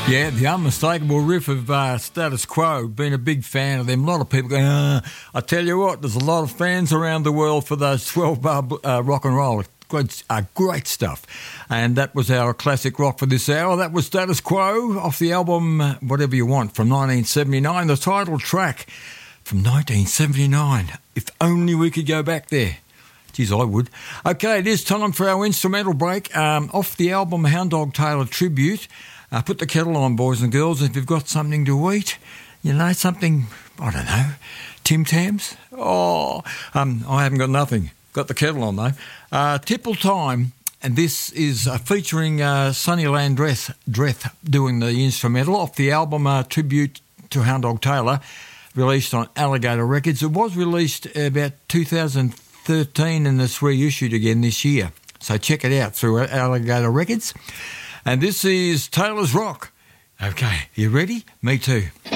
Yeah, the unmistakable riff of Status Quo. Been a big fan of them. A lot of people going, I tell you what, there's a lot of fans around the world for those 12-bar rock and roll. Great stuff. And that was our classic rock for this hour. That was Status Quo off the album Whatever You Want from 1979, the title track from 1979. If only we could go back there. Geez, I would. Okay, it is time for our instrumental break. Off the album Hound Dog Taylor Tribute. Put the kettle on, boys and girls, if you've got something to eat. You know, something, I don't know, Tim Tams? Oh, I haven't got nothing. Got the kettle on, though. Tipple Time, and this is featuring Sonny Landreth doing the instrumental off the album Tribute to Hound Dog Taylor, released on Alligator Records. It was released about 2013 and it's reissued again this year. So check it out through Alligator Records. And this is Taylor's Rock. Okay, you ready? Me too.